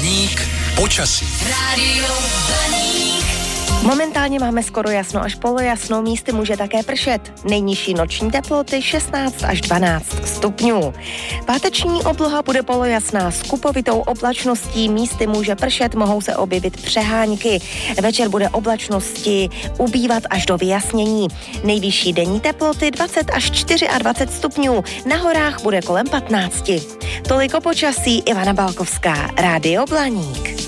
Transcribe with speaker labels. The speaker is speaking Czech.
Speaker 1: Blaník počasí.
Speaker 2: Rádio Blaník.
Speaker 3: Momentálně máme skoro jasno až polojasno, místy může také pršet. Nejnižší noční teploty 16 až 12 stupňů. Páteční obloha bude polojasná s kupovitou oblačností, místy může pršet, mohou se objevit přehánky. Večer bude oblačnosti ubývat až do vyjasnění. Nejvyšší denní teploty 20 až 24 stupňů, na horách bude kolem 15. Toliko počasí, Ivana Balkovská, Rádio Blaník.